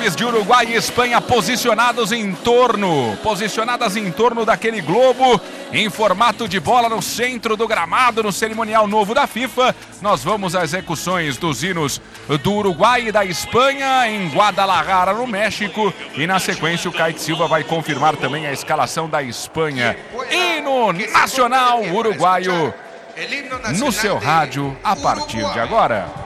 equipes de Uruguai e Espanha posicionadas em torno daquele globo em formato de bola no centro do gramado, no cerimonial novo da FIFA. Nós vamos às execuções dos hinos do Uruguai e da Espanha em Guadalajara, no México, e na sequência o Kaique Silva vai confirmar também a escalação da Espanha. Hino nacional uruguaio no seu rádio a partir de agora.